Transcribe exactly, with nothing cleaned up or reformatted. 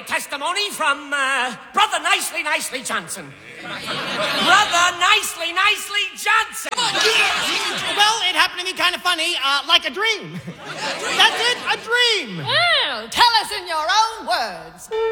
testimony from uh, Brother Nicely Nicely Johnson. Brother Nicely Nicely Johnson. Well, it happened to me kind of funny, uh, like a dream. That's it, a dream. Well, tell us in your own words.